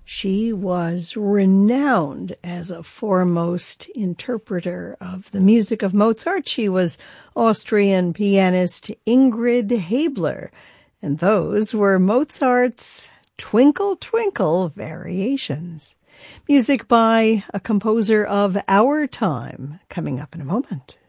She was renowned as a foremost interpreter of the music of Mozart. She was Austrian pianist Ingrid Haebler, and those were Mozart's Twinkle, Twinkle variations. Music by a composer of our time, coming up in a moment.